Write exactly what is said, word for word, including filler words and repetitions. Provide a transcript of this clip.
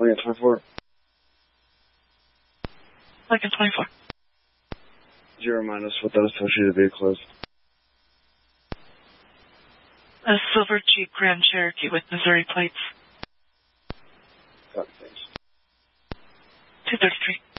Lincoln twenty-four. Lincoln twenty-four. Zero minus what those associated vehicles. A silver Jeep Grand Cherokee with Missouri plates. Copy, thanks. two thirty-three.